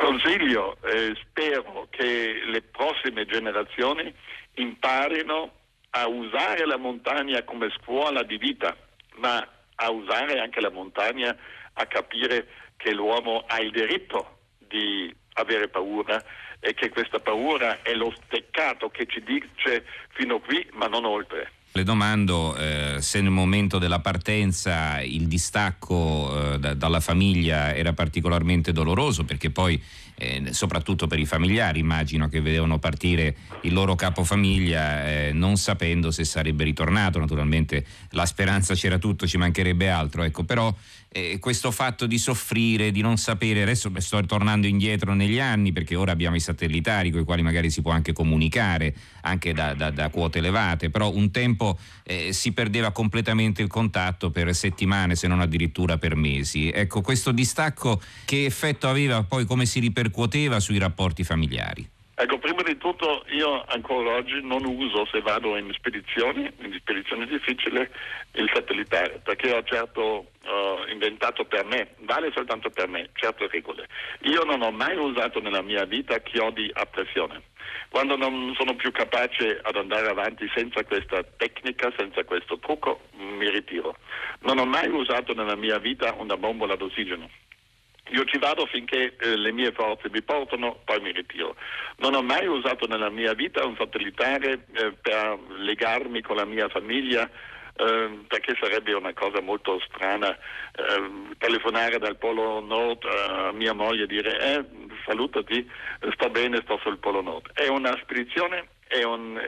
consiglio, spero che le prossime generazioni imparino a usare la montagna come scuola di vita, ma a usare anche la montagna a capire che l'uomo ha il diritto di avere paura e che questa paura è lo steccato che ci dice fino qui ma non oltre. Le domando se nel momento della partenza il distacco dalla famiglia era particolarmente doloroso, perché poi soprattutto per i familiari immagino che vedevano partire il loro capofamiglia non sapendo se sarebbe ritornato. Naturalmente la speranza c'era, tutto, ci mancherebbe altro, ecco, però questo fatto di soffrire, di non sapere, adesso sto tornando indietro negli anni perché ora abbiamo i satellitari con i quali magari si può anche comunicare anche da quote elevate, però un tempo si perdeva completamente il contatto per settimane, se non addirittura per mesi. Ecco, questo distacco che effetto aveva, poi come si ripercuoteva sui rapporti familiari? Ecco, prima di tutto io ancora oggi non uso, se vado in spedizioni difficili, il satellitare, perché ho inventato per me, vale soltanto per me, certe regole. Io non ho mai usato nella mia vita chiodi a pressione. Quando non sono più capace ad andare avanti senza questa tecnica, senza questo trucco, mi ritiro. Non ho mai usato nella mia vita una bombola d'ossigeno. Io ci vado finché le mie forze mi portano, poi mi ritiro. Non ho mai usato nella mia vita un satellitare per legarmi con la mia famiglia, perché sarebbe una cosa molto strana telefonare dal Polo Nord a mia moglie e dire salutati, sto bene, sto sul Polo Nord. È una spedizione, è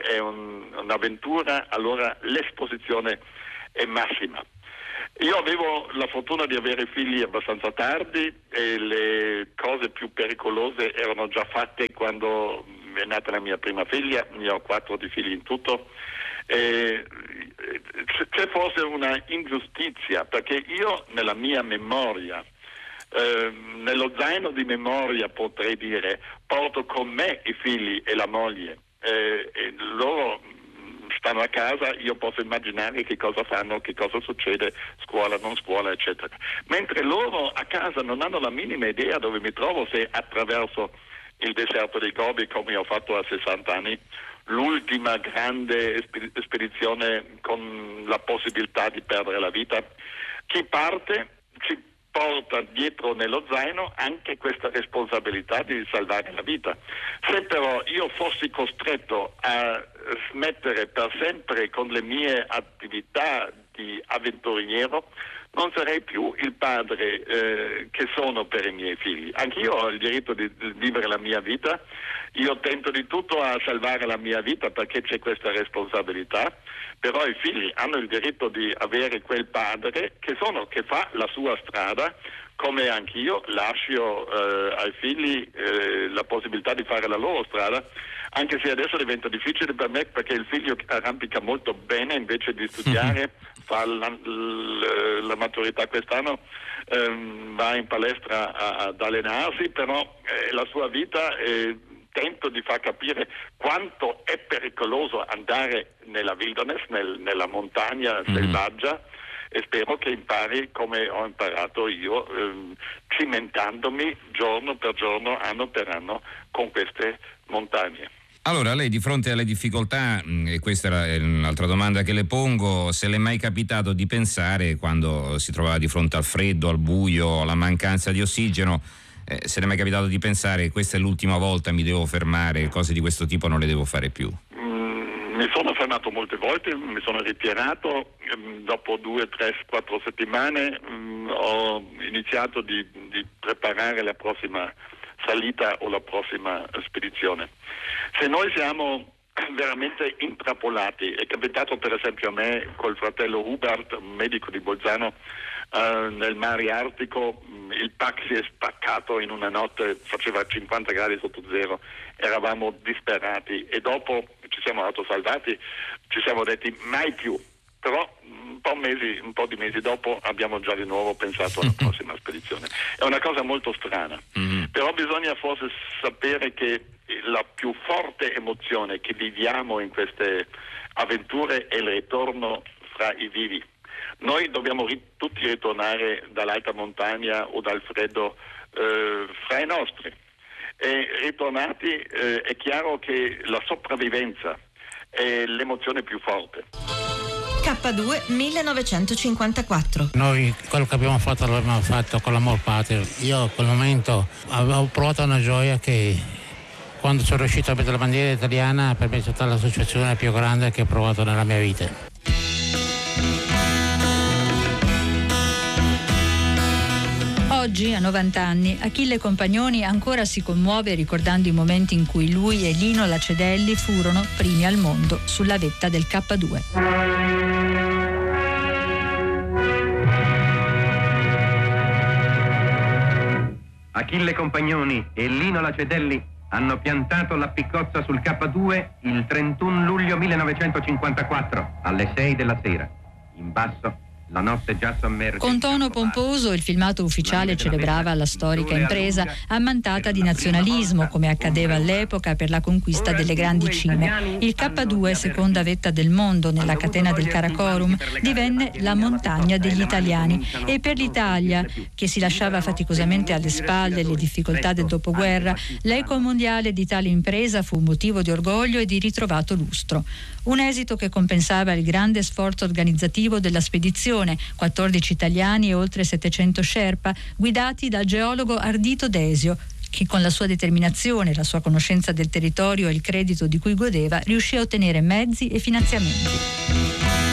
un'avventura, allora l'esposizione è massima. Io avevo la fortuna di avere figli abbastanza tardi e le cose più pericolose erano già fatte quando è nata la mia prima figlia. Io ho 4 di figli in tutto. C'è forse una ingiustizia, perché io nella mia memoria, nello zaino di memoria potrei dire, porto con me i figli e la moglie, e loro stanno a casa, io posso immaginare che cosa fanno, che cosa succede, scuola, non scuola, eccetera. Mentre loro a casa non hanno la minima idea dove mi trovo, se attraverso il deserto dei Gobi, come ho fatto a 60 anni, l'ultima grande spedizione con la possibilità di perdere la vita. Chi parte ci porta dietro nello zaino anche questa responsabilità di salvare la vita. Se però io fossi costretto a smettere per sempre con le mie attività di avventuriero, non sarei più il padre che sono per i miei figli. Anch'io ho il diritto di vivere la mia vita, io tento di tutto a salvare la mia vita perché c'è questa responsabilità, però i figli hanno il diritto di avere quel padre che fa la sua strada, come anch'io lascio ai figli la possibilità di fare la loro strada, anche se adesso diventa difficile per me perché il figlio arrampica molto bene, invece di studiare fa la maturità quest'anno, va in palestra ad allenarsi, però la sua vita tento di far capire quanto è pericoloso andare nella wilderness, nella montagna selvaggia, e spero che impari come ho imparato io, cimentandomi giorno per giorno, anno per anno con queste montagne. Allora, lei di fronte alle difficoltà, e questa era un'altra domanda che le pongo, se le è mai capitato di pensare, quando si trovava di fronte al freddo, al buio, alla mancanza di ossigeno, se le è mai capitato di pensare questa è l'ultima volta, mi devo fermare, cose di questo tipo non le devo fare più? Mi sono fermato molte volte, mi sono ritirato, dopo 2, 3, 4 settimane ho iniziato di preparare la prossima salita o la prossima spedizione. Se noi siamo veramente intrappolati, è capitato per esempio a me col fratello Hubert, un medico di Bolzano, nel mare Artico, il pack si è spaccato in una notte, faceva 50 gradi sotto zero, eravamo disperati e dopo ci siamo autosalvati, ci siamo detti mai più, però un po' di mesi dopo abbiamo già di nuovo pensato alla prossima spedizione. È una cosa molto strana, però bisogna forse sapere che la più forte emozione che viviamo in queste avventure è il ritorno fra i vivi. Noi dobbiamo tutti ritornare dall'alta montagna o dal freddo fra i nostri. ritornati è chiaro che la sopravvivenza è l'emozione più forte. K2 1954. Noi quello che abbiamo fatto l'abbiamo fatto con l'amor patrio. Io a quel momento avevo provato una gioia che quando sono riuscito a mettere la bandiera italiana per me è stata la soddisfazione più grande che ho provato nella mia vita. Oggi, a 90 anni, Achille Compagnoni ancora si commuove ricordando i momenti in cui lui e Lino Lacedelli furono primi al mondo sulla vetta del K2. Achille Compagnoni e Lino Lacedelli hanno piantato la piccozza sul K2 il 31 luglio 1954 alle 6 della sera. In basso la notte già sommerge. Con tono pomposo il filmato ufficiale celebrava la storica impresa ammantata di nazionalismo, come accadeva all'epoca per la conquista delle grandi cime. Il K2, seconda vetta del mondo nella catena del Karakorum, divenne la montagna degli italiani, e per l'Italia, che si lasciava faticosamente alle spalle le difficoltà del dopoguerra, l'eco mondiale di tale impresa fu motivo di orgoglio e di ritrovato lustro. Un esito che compensava il grande sforzo organizzativo della spedizione, 14 italiani e oltre 700 Sherpa, guidati dal geologo Ardito Desio, che con la sua determinazione, la sua conoscenza del territorio e il credito di cui godeva, riuscì a ottenere mezzi e finanziamenti.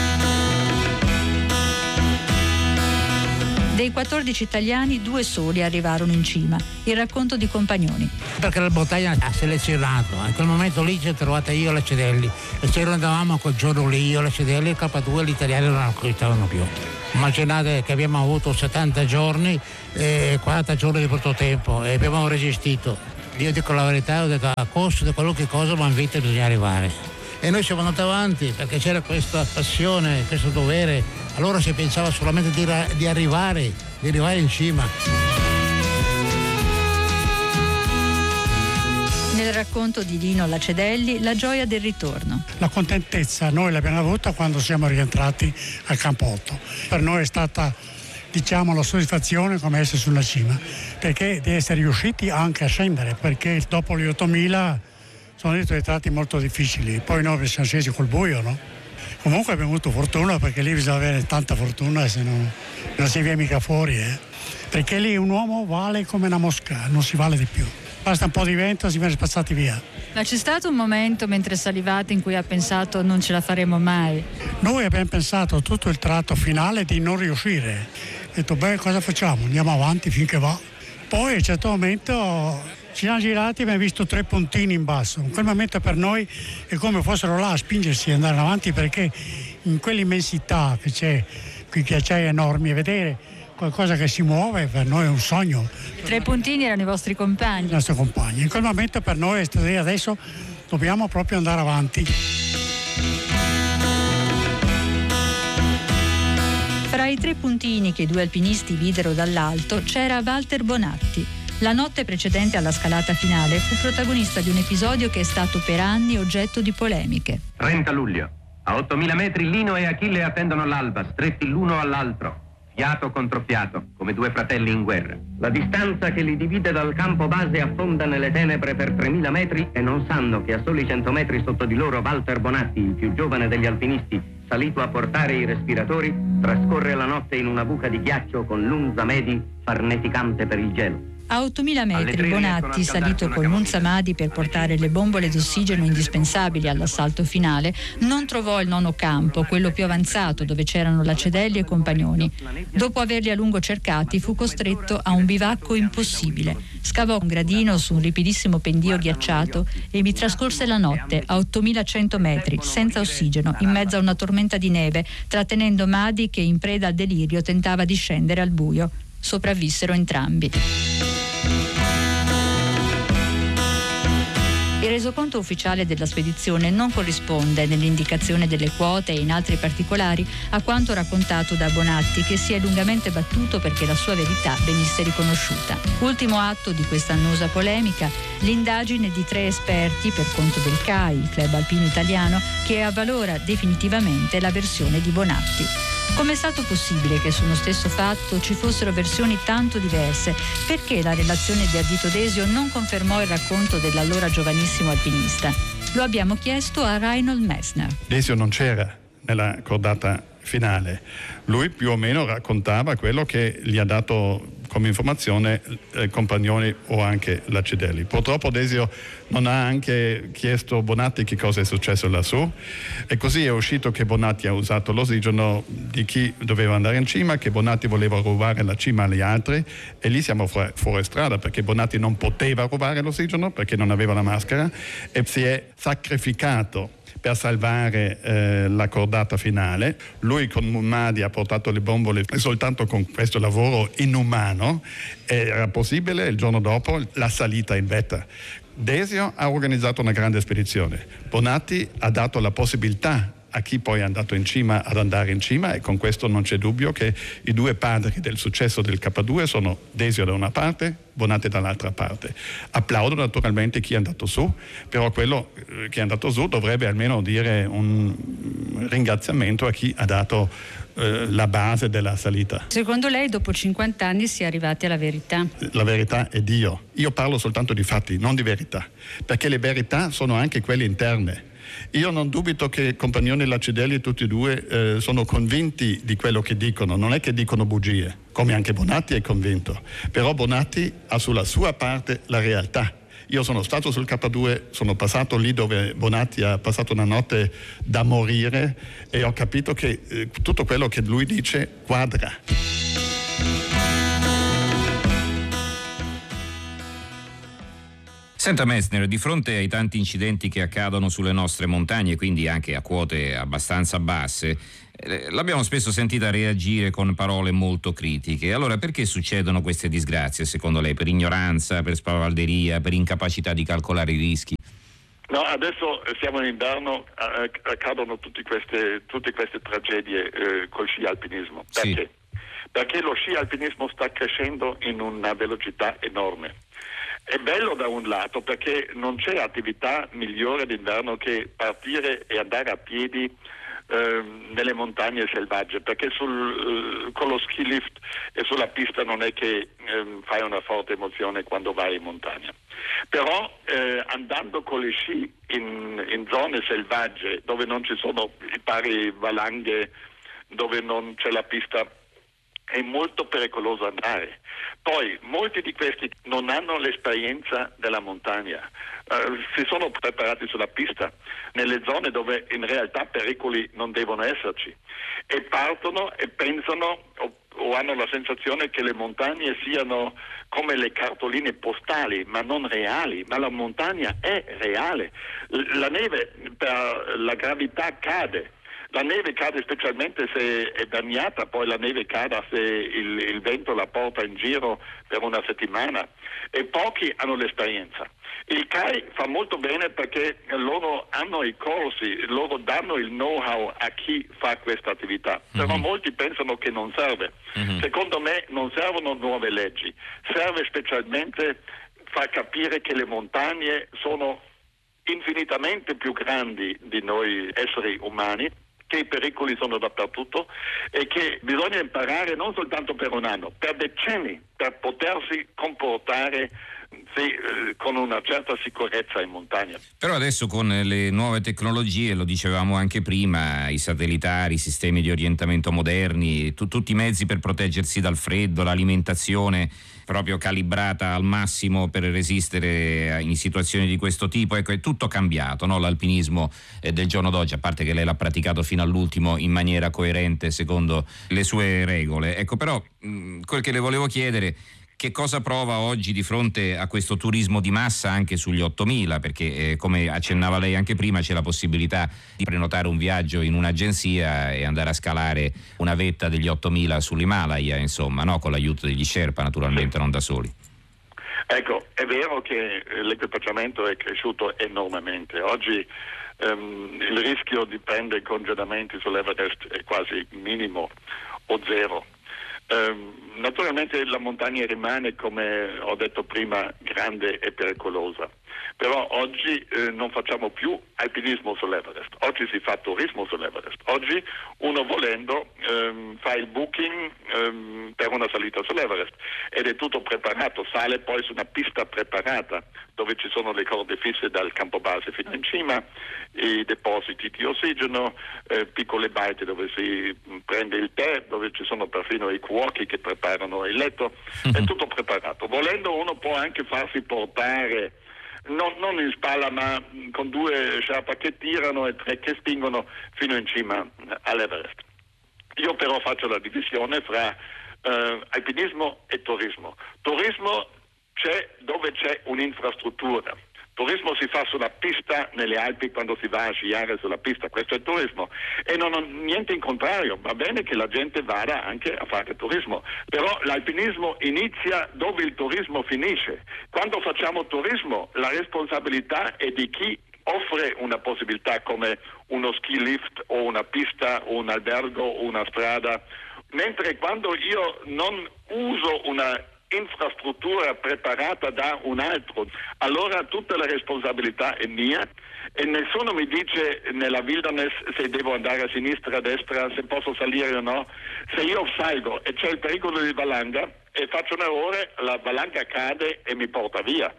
Dei 14 italiani, 2 soli arrivarono in cima. Il racconto di Compagnoni. Perché la montagna ha selezionato. In quel momento lì ci ho trovato io e Lacedelli. E se noi andavamo quel giorno lì, io e Lacedelli, il K2 gli italiani non acquistavano più. Immaginate che abbiamo avuto 70 giorni e 40 giorni di brutto tempo e abbiamo resistito. Io dico la verità, ho detto a costo di qualunque cosa, ma in vita bisogna arrivare. E noi siamo andati avanti perché c'era questa passione, questo dovere. Allora si pensava solamente di arrivare in cima. Nel racconto di Lino Lacedelli, la gioia del ritorno. La contentezza noi l'abbiamo avuta quando siamo rientrati al Campo 8. Per noi è stata, diciamo, la soddisfazione come essere sulla cima, perché di essere riusciti anche a scendere, perché dopo gli 8000 sono dei tratti molto difficili. Poi noi siamo scesi col buio, no? Comunque abbiamo avuto fortuna, perché lì bisogna avere tanta fortuna, se no non si viene mica fuori, perché lì un uomo vale come una mosca, non si vale di più. Basta un po' di vento e si viene spazzati via. Ma c'è stato un momento mentre salivate in cui ha pensato non ce la faremo mai? Noi abbiamo pensato tutto il tratto finale di non riuscire. Ho detto, cosa facciamo? Andiamo avanti finché va. Poi a un certo momento ci siamo girati e abbiamo visto 3 puntini in basso. In quel momento per noi è come fossero là a spingersi e andare avanti, perché in quell'immensità che c'è, quei ghiacciai enormi, vedere qualcosa che si muove per noi è un sogno. I 3 puntini erano i vostri compagni? I nostri compagni. In quel momento per noi è stato, adesso dobbiamo proprio andare avanti. Fra i 3 puntini che i 2 alpinisti videro dall'alto c'era Walter Bonatti. La notte precedente alla scalata finale fu protagonista di un episodio che è stato per anni oggetto di polemiche. 30 luglio. A 8.000 metri Lino e Achille attendono l'alba, stretti l'uno all'altro, fiato contro fiato, come 2 fratelli in guerra. La distanza che li divide dal campo base affonda nelle tenebre per 3.000 metri e non sanno che a soli 100 metri sotto di loro Walter Bonatti, il più giovane degli alpinisti, salito a portare i respiratori, trascorre la notte in una buca di ghiaccio con l'unza medi farneticante per il gelo. A 8.000 metri Bonatti, salito col Munzamadi per portare le bombole d'ossigeno indispensabili all'assalto finale, non trovò il nono campo, quello più avanzato dove c'erano Lacedelli e Compagnoni. Dopo averli a lungo cercati fu costretto a un bivacco impossibile. Scavò un gradino su un ripidissimo pendio ghiacciato e vi trascorse la notte a 8.100 metri, senza ossigeno, in mezzo a una tormenta di neve, trattenendo Madi che in preda al delirio tentava di scendere al buio. Sopravvissero entrambi. Il resoconto ufficiale della spedizione non corrisponde nell'indicazione delle quote e in altri particolari a quanto raccontato da Bonatti, che si è lungamente battuto perché la sua verità venisse riconosciuta. Ultimo atto di questa annosa polemica, l'indagine di 3 esperti per conto del CAI, il Club Alpino Italiano, che avvalora definitivamente la versione di Bonatti. Come è stato possibile che su uno stesso fatto ci fossero versioni tanto diverse? Perché la relazione di Ardito Desio non confermò il racconto dell'allora giovanissimo alpinista? Lo abbiamo chiesto a Reinhold Messner. Desio non c'era nella cordata finale. Lui più o meno raccontava quello che gli ha dato come informazione Compagnoni o anche Lacedelli. Purtroppo Desio non ha anche chiesto Bonatti che cosa è successo lassù, e così è uscito che Bonatti ha usato l'ossigeno di chi doveva andare in cima, che Bonatti voleva rubare la cima agli altri, e lì siamo fuori strada, perché Bonatti non poteva rubare l'ossigeno perché non aveva la maschera e si è sacrificato per salvare la cordata finale. Lui con Mummadi ha portato le bombole, e soltanto con questo lavoro inumano era possibile il giorno dopo la salita in vetta. Desio ha organizzato una grande spedizione, Bonatti ha dato la possibilità a chi poi è andato in cima ad andare in cima, e con questo non c'è dubbio che i due padri del successo del K2 sono Desio da una parte, Bonatti dall'altra parte. Applaudo naturalmente chi è andato su, però quello che è andato su dovrebbe almeno dire un ringraziamento a chi ha dato la base della salita. Secondo lei dopo 50 anni si è arrivati alla verità? La verità è Dio. Io parlo soltanto di fatti, non di verità, perché le verità sono anche quelle interne. Io non dubito che Compagnoni e Lacedelli tutti e due sono convinti di quello che dicono, non è che dicono bugie, come anche Bonatti è convinto, però Bonatti ha sulla sua parte la realtà. Io sono stato sul K2, sono passato lì dove Bonatti ha passato una notte da morire, e ho capito che tutto quello che lui dice quadra. Senta Messner, di fronte ai tanti incidenti che accadono sulle nostre montagne, quindi anche a quote abbastanza basse, l'abbiamo spesso sentita reagire con parole molto critiche. Allora, perché succedono queste disgrazie secondo lei? Per ignoranza, per spavalderia, per incapacità di calcolare i rischi? No, adesso siamo in inverno, accadono tutte queste tragedie col sci alpinismo. Perché? Sì. Perché lo sci alpinismo sta crescendo in una velocità enorme. È bello da un lato perché non c'è attività migliore d'inverno che partire e andare a piedi nelle montagne selvagge, perché con lo ski lift e sulla pista non è che fai una forte emozione quando vai in montagna. Però andando con le sci in zone selvagge dove non ci sono i pari valanghe, dove non c'è la pista, è molto pericoloso andare. Poi molti di questi non hanno l'esperienza della montagna, si sono preparati sulla pista nelle zone dove in realtà pericoli non devono esserci, e partono e pensano o hanno la sensazione che le montagne siano come le cartoline postali, ma non reali. Ma la montagna è reale. La neve per la gravità cade. La neve cade specialmente se è bagnata, poi la neve cade se il vento la porta in giro per una settimana, e pochi hanno l'esperienza. Il CAI fa molto bene perché loro hanno i corsi, loro danno il know-how a chi fa questa attività, però molti pensano che non serve. Secondo me non servono nuove leggi, serve specialmente far capire che le montagne sono infinitamente più grandi di noi esseri umani, che i pericoli sono dappertutto e che bisogna imparare non soltanto per un anno, per decenni, per potersi comportare con una certa sicurezza in montagna. Però adesso con le nuove tecnologie, lo dicevamo anche prima, i satellitari, i sistemi di orientamento moderni, tutti i mezzi per proteggersi dal freddo, l'alimentazione proprio calibrata al massimo per resistere in situazioni di questo tipo, ecco, è tutto cambiato, no? L'alpinismo del giorno d'oggi, a parte che lei l'ha praticato fino all'ultimo in maniera coerente secondo le sue regole, ecco, però quel che le volevo chiedere: che cosa prova oggi di fronte a questo turismo di massa anche sugli 8000? Perché come accennava lei anche prima, c'è la possibilità di prenotare un viaggio in un'agenzia e andare a scalare una vetta degli 8000 sull'Himalaya, insomma, no? Con l'aiuto degli Sherpa, naturalmente, non da soli. Ecco, è vero che l'equipaggiamento è cresciuto enormemente. Oggi il rischio di prendere congelamenti sull'Everest è quasi minimo o zero. Naturalmente la montagna rimane, come ho detto prima, grande e pericolosa. però oggi non facciamo più alpinismo sull'Everest, oggi si fa turismo sull'Everest, oggi uno volendo fa il booking per una salita sull'Everest ed è tutto preparato, sale poi su una pista preparata dove ci sono le corde fisse dal campo base fino in cima, i depositi di ossigeno, piccole baite dove si prende il tè, dove ci sono perfino i cuochi che preparano il letto, è tutto preparato. Volendo uno può anche farsi portare non in spalla ma con 2 sciarpa che tirano e 3 che spingono fino in cima all'Everest. Io però faccio la divisione fra alpinismo e turismo. Turismo c'è dove c'è un'infrastruttura. Turismo si fa sulla pista nelle Alpi quando si va a sciare sulla pista, questo è turismo e non ho niente in contrario, va bene che la gente vada anche a fare turismo, però l'alpinismo inizia dove il turismo finisce. Quando facciamo turismo la responsabilità è di chi offre una possibilità come uno ski lift o una pista o un albergo o una strada, mentre quando io non uso una infrastruttura preparata da un altro, allora tutta la responsabilità è mia e nessuno mi dice nella wilderness se devo andare a sinistra, a destra, se posso salire o no. Se io salgo e c'è il pericolo di valanga e faccio un errore, la valanga cade e mi porta via.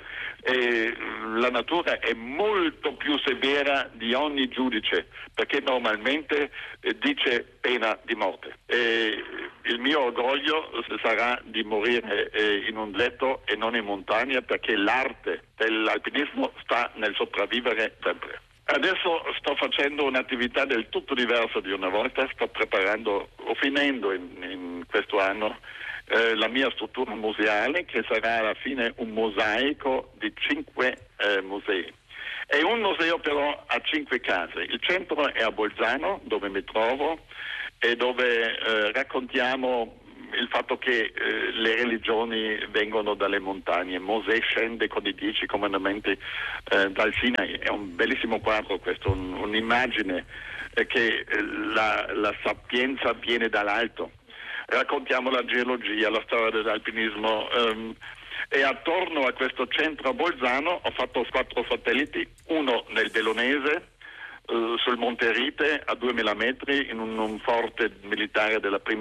E la natura è molto più severa di ogni giudice perché normalmente dice pena di morte. E il mio orgoglio sarà di morire in un letto e non in montagna perché l'arte dell'alpinismo sta nel sopravvivere sempre. Adesso sto facendo un'attività del tutto diversa di una volta, sto preparando o finendo in questo anno la mia struttura museale che sarà alla fine un mosaico di 5 musei. È un museo però a 5 case. Il centro è a Bolzano dove mi trovo e dove raccontiamo il fatto che le religioni vengono dalle montagne. Mosè scende con i 10 comandamenti dal Sinai. È un bellissimo quadro questo, un'immagine che la sapienza viene dall'alto. Raccontiamo la geologia, la storia dell'alpinismo e attorno a questo centro a Bolzano ho fatto 4 satelliti, uno nel Bellunese, sul Monte Rite a 2000 metri in un forte militare della prima